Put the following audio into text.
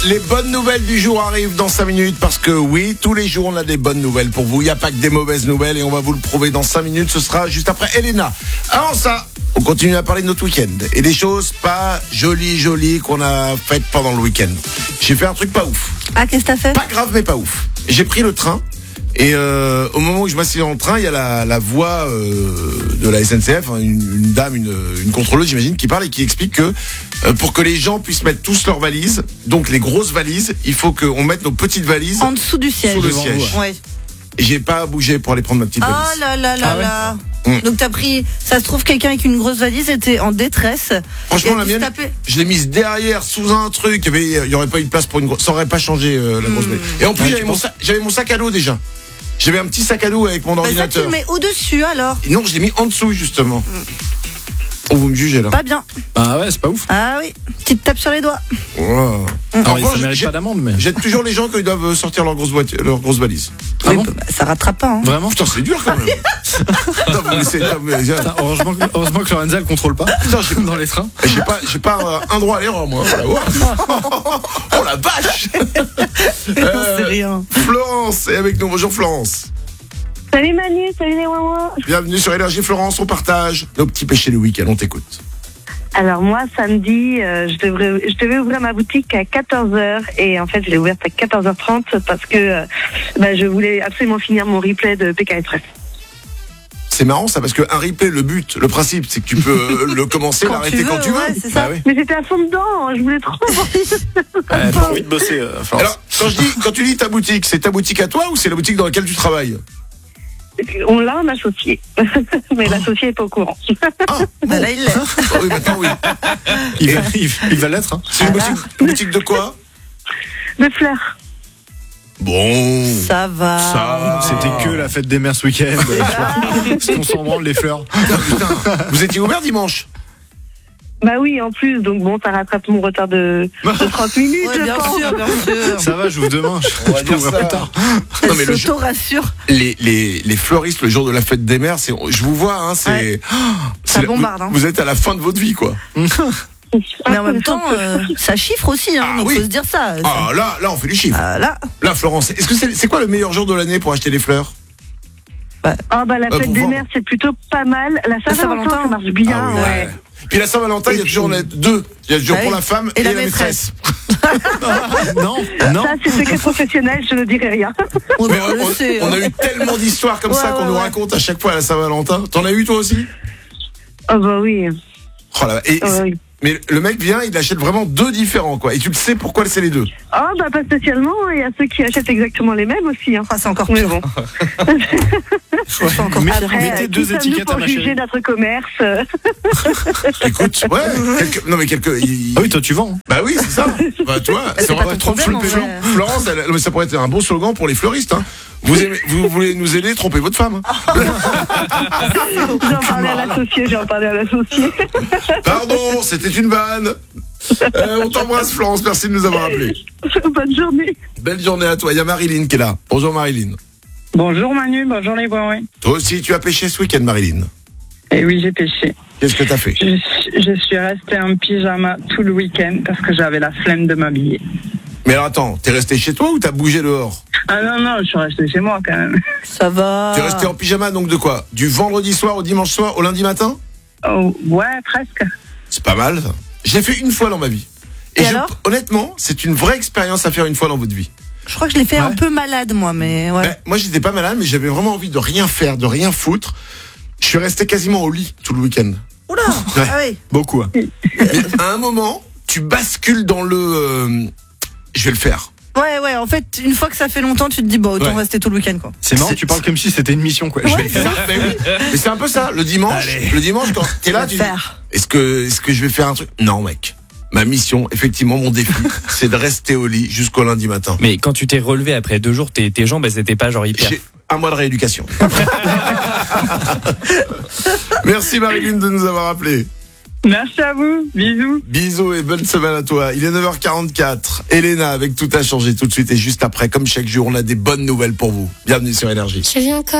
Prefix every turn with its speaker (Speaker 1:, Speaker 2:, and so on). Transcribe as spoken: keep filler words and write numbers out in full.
Speaker 1: Les bonnes nouvelles du jour arrivent dans cinq minutes parce que oui, tous les jours on a des bonnes nouvelles pour vous. Il n'y a pas que des mauvaises nouvelles et on va vous le prouver dans cinq minutes. Ce sera juste après Elena. Avant ça, on continue à parler de notre week-end et des choses pas jolies jolies qu'on a faites pendant le week-end. J'ai fait un truc pas ouf.
Speaker 2: Ah, qu'est-ce que t'as fait?
Speaker 1: Pas grave mais pas ouf. J'ai pris le train. Et euh, au moment où je m'assieds dans le train, il y a la, la voix euh, de la S N C F, hein, une, une dame, une, une contrôleuse, j'imagine, qui parle et qui explique que euh, pour que les gens puissent mettre tous leurs valises, donc les grosses valises, il faut qu'on mette nos petites valises
Speaker 2: en dessous du siège.
Speaker 1: Sous le siège.
Speaker 2: Ouais.
Speaker 1: Et j'ai pas bougé pour aller prendre ma petite valise.
Speaker 2: Oh là là là
Speaker 1: Ah ouais.
Speaker 2: là.
Speaker 1: Mmh.
Speaker 2: Donc t'as pris, ça se trouve quelqu'un avec une grosse valise était en détresse.
Speaker 1: Franchement,
Speaker 2: Et
Speaker 1: la
Speaker 2: a dû se
Speaker 1: mienne,
Speaker 2: taper.
Speaker 1: je l'ai mise derrière sous un truc. Il y, avait, il y aurait pas eu de place pour une grosse. Ça aurait pas changé euh, la grosse
Speaker 2: Mmh.
Speaker 1: valise. Et en plus,
Speaker 3: Ouais,
Speaker 1: j'avais
Speaker 3: tu
Speaker 1: mon,
Speaker 3: penses-
Speaker 1: sac, j'avais mon sac à dos déjà. J'avais un petit sac à dos avec mon
Speaker 2: Bah ça tu
Speaker 1: ordinateur.
Speaker 2: le mets au-dessus alors.
Speaker 1: Et non, je l'ai mis en dessous justement. Oh, vous me jugez là.
Speaker 2: Pas bien.
Speaker 3: Ah ouais, c'est pas ouf.
Speaker 2: Ah oui, petite tape sur les doigts.
Speaker 1: Wow.
Speaker 3: Alors,
Speaker 1: En revanche,
Speaker 3: ça mérite
Speaker 1: j'ai-
Speaker 3: pas d'amende, mais.
Speaker 1: J'aide toujours les gens quand ils doivent sortir leur grosse, voiture, leur grosse valise.
Speaker 3: Ah
Speaker 2: Oui,
Speaker 3: bon
Speaker 2: bah, ça rattrape pas. Hein.
Speaker 3: Vraiment?
Speaker 1: Putain, c'est dur quand même. Non, vous laissez- non, mais-
Speaker 3: Putain, heureusement, que, heureusement que Lorenza elle contrôle pas
Speaker 1: Putain, j'ai-
Speaker 3: dans les trains.
Speaker 1: J'ai pas, j'ai pas euh, un droit à l'erreur, moi. Voilà. Oh la vache.
Speaker 2: Non, c'est rien.
Speaker 1: Florence est avec nous. Bonjour Florence.
Speaker 4: Salut Manu, salut les Wawa.
Speaker 1: Bienvenue sur Énergie Florence. On partage nos petits péchés le week-end. On t'écoute.
Speaker 4: Alors moi, samedi, euh, je, devrais, je devais ouvrir ma boutique à quatorze heures et en fait, je l'ai ouverte à quatorze heures trente parce que euh, bah, je voulais absolument finir mon replay de P K Express.
Speaker 1: C'est marrant ça parce que un replay, le but, le principe, c'est que tu peux euh, le commencer,
Speaker 2: Quand
Speaker 1: l'arrêter
Speaker 2: tu
Speaker 1: quand
Speaker 2: veux,
Speaker 1: tu veux.
Speaker 2: ouais, c'est ça.
Speaker 3: Bah oui.
Speaker 4: Mais j'étais à fond dedans, je voulais trop.
Speaker 3: Ouais, pas envie de bosser, euh, Florence.
Speaker 1: Alors, quand je dis, quand tu dis ta boutique, c'est ta boutique à toi ou c'est la boutique dans laquelle tu travailles?
Speaker 4: On l'a un associé, mais l'associé est pas au courant.
Speaker 1: Ah,
Speaker 2: Bah là il l'est.
Speaker 1: oh, oui, maintenant oui.
Speaker 3: Il va, il, il va l'être. Hein.
Speaker 1: C'est une boutique, une boutique de quoi?
Speaker 4: De fleurs.
Speaker 1: Bon.
Speaker 2: Ça va.
Speaker 1: Ça.
Speaker 3: C'était que la fête des mères ce week-end. Parce qu'on s'en branle les fleurs.
Speaker 1: Putain, vous étiez ouvert dimanche?
Speaker 4: Bah oui, en plus, donc bon, ça rattrape mon retard de, de trente minutes,
Speaker 2: Ouais,
Speaker 4: je
Speaker 2: bien
Speaker 4: pense.
Speaker 2: sûr, bien sûr.
Speaker 3: Ça va, j'ouvre demain. Je,
Speaker 1: On va
Speaker 3: je
Speaker 1: dire
Speaker 3: peux ouvrir
Speaker 1: ça.
Speaker 3: plus tard.
Speaker 1: Non, mais le
Speaker 2: Elle
Speaker 1: jour-
Speaker 2: s'auto-rassure.
Speaker 1: les, les, les fleuristes, le jour de la fête des mères, c'est, je vous vois, hein, c'est,
Speaker 2: Ouais.
Speaker 1: oh,
Speaker 2: Ça
Speaker 1: c'est la-
Speaker 2: bombarde, hein.
Speaker 1: vous, vous êtes à la fin de votre vie, quoi.
Speaker 2: Mais en même temps, euh, ça chiffre aussi, hein,
Speaker 1: Ah
Speaker 2: donc
Speaker 1: oui.
Speaker 2: faut se dire ça.
Speaker 1: Ah, là, là, on fait du chiffre.
Speaker 2: Ah, là,
Speaker 1: Là, Florence, est-ce que c'est, c'est quoi le meilleur jour de l'année pour acheter des fleurs?
Speaker 4: Ah bah la
Speaker 1: Euh,
Speaker 4: fête
Speaker 1: pour
Speaker 4: des
Speaker 1: vendre.
Speaker 4: mères, c'est plutôt pas mal. La Saint-Valentin,
Speaker 2: Saint-Valentin.
Speaker 4: ça marche bien,
Speaker 1: Ah oui,
Speaker 4: ouais.
Speaker 1: Puis la Saint-Valentin, il y a
Speaker 4: Et
Speaker 1: toujours
Speaker 4: puis-
Speaker 1: les deux. Il y a toujours
Speaker 2: Ah
Speaker 1: pour
Speaker 2: oui.
Speaker 1: la femme et,
Speaker 2: Et la
Speaker 1: la maîtresse.
Speaker 3: Non, non.
Speaker 4: Ça, c'est secret professionnel, je ne dirai rien.
Speaker 2: on,
Speaker 1: Mais
Speaker 2: on le
Speaker 1: on,
Speaker 2: sait.
Speaker 1: on
Speaker 2: hein.
Speaker 1: a eu tellement d'histoires comme
Speaker 2: Ouais,
Speaker 1: ça qu'on
Speaker 2: ouais,
Speaker 1: nous
Speaker 2: ouais.
Speaker 1: raconte à chaque fois à la Saint-Valentin. T'en as eu toi aussi?
Speaker 4: Ah bah oui.
Speaker 1: Oh là, et,
Speaker 4: Ah oui.
Speaker 1: mais le mec vient, il achète vraiment deux différents, quoi. Et tu le sais pourquoi c'est les deux.
Speaker 4: Ah bah pas spécialement, il y a ceux qui achètent exactement les mêmes aussi. Hein.
Speaker 2: Ah, c'est encore
Speaker 4: Mais
Speaker 2: pire.
Speaker 4: bon.
Speaker 2: C'est encore
Speaker 3: Mais-
Speaker 2: pire.
Speaker 4: Après,
Speaker 3: mettez
Speaker 4: euh,
Speaker 3: deux
Speaker 4: qui sommes-nous
Speaker 3: étiquettes à
Speaker 4: pour
Speaker 3: ma
Speaker 4: juger
Speaker 3: chérie.
Speaker 4: notre commerce. euh.
Speaker 1: Écoute, ouais. quelques- non mais quelques. il-
Speaker 3: Ah oui, toi tu vends.
Speaker 1: Bah oui, c'est ça. Bah tu vois,
Speaker 2: c'est
Speaker 1: vraiment
Speaker 2: pas ton
Speaker 1: trop
Speaker 2: problème,
Speaker 1: full
Speaker 2: en
Speaker 1: payant.
Speaker 2: vrai.
Speaker 1: Florence, elle- mais ça pourrait être un bon slogan pour les fleuristes. Hein. Vous, aimez, vous voulez nous aider, trompez votre femme. hein.
Speaker 4: J'en parlais à l'associé, j'en parlais à l'associé.
Speaker 1: Pardon, c'était une vanne. Euh, on t'embrasse Florence, merci de nous avoir appelés.
Speaker 4: Bonne journée.
Speaker 1: Belle journée à toi. Il y a Marilyn qui est là. Bonjour Marilyn.
Speaker 5: Bonjour Manu, bonjour les Wawa.
Speaker 1: Toi aussi, tu as pêché ce week-end, Marilyn.
Speaker 5: Et oui, j'ai pêché.
Speaker 1: Qu'est-ce que t'as fait?
Speaker 5: Je, suis- je suis restée en pyjama tout le week-end parce que j'avais la flemme de m'habiller.
Speaker 1: Mais alors attends, t'es resté chez toi ou t'as bougé dehors?
Speaker 5: Ah non, non, je suis restée chez moi quand même.
Speaker 2: Ça va.
Speaker 1: T'es resté en pyjama donc de quoi? Du vendredi soir au dimanche soir au lundi matin?
Speaker 5: Oh, ouais, presque.
Speaker 1: C'est pas mal ça. Je l'ai fait une fois dans ma vie.
Speaker 2: Et
Speaker 1: je-
Speaker 2: alors
Speaker 1: honnêtement, c'est une vraie expérience à faire une fois dans votre vie.
Speaker 2: Je crois que je l'ai fait un
Speaker 3: Ouais.
Speaker 2: peu malade, moi, mais ouais.
Speaker 1: Ben, moi, j'étais pas malade, mais j'avais vraiment envie de rien faire, de rien foutre. Je suis resté quasiment au lit tout le week-end.
Speaker 2: Oula.
Speaker 1: Ouais.
Speaker 2: Ah oui.
Speaker 3: Beaucoup. Hein.
Speaker 1: Mais à un moment, tu bascules dans le. euh, je vais le faire.
Speaker 2: Ouais, ouais. En fait, une fois que ça fait longtemps, tu te dis bon, autant
Speaker 1: Ouais.
Speaker 2: rester tout le week-end, quoi.
Speaker 3: C'est marrant,
Speaker 1: C'est-
Speaker 3: tu parles comme si c'était une mission quoi. Je vais le faire.
Speaker 1: Ben oui. Mais c'est un peu ça. Le dimanche,
Speaker 3: Allez.
Speaker 1: le dimanche quand t'es là,
Speaker 2: Je
Speaker 1: tu
Speaker 2: vais
Speaker 1: dis,
Speaker 2: le faire.
Speaker 1: est-ce que, est-ce que je vais faire un truc? Non, mec. Ma mission, effectivement, mon défi, c'est de rester au lit jusqu'au lundi matin.
Speaker 6: Mais quand tu t'es relevé après deux jours, tes, tes jambes, elles étaient pas genre hyper.
Speaker 1: J'ai un mois de rééducation. Merci Marilyn de nous avoir appelés.
Speaker 5: Merci à vous, bisous.
Speaker 1: Bisous et bonne semaine à toi. Il est neuf heures quarante-quatre. Elena avec Tout a changé tout de suite et juste après, comme chaque jour, on a des bonnes nouvelles pour vous. Bienvenue sur Énergie.
Speaker 7: Je viens encore.